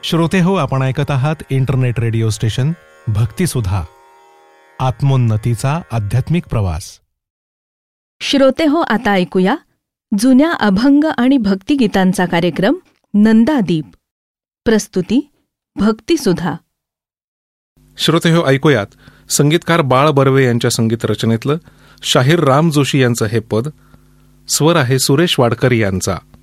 श्रोते हो, आपण ऐकत आहात इंटरनेट रेडिओ स्टेशन भक्तिसुधा, आत्मोन्नतीचा आध्यात्मिक प्रवास. श्रोते हो, आता ऐकूया जुन्या अभंग आणि भक्तिगीतांचा कार्यक्रम नंदादीप. प्रस्तुती भक्तिसुधा. श्रोते हो, ऐकूयात संगीतकार बाळ बर्वे यांच्या संगीत रचनेतलं शाहीर राम जोशी यांचं हे पद. स्वर आहे सुरेश वाडकर यांचा.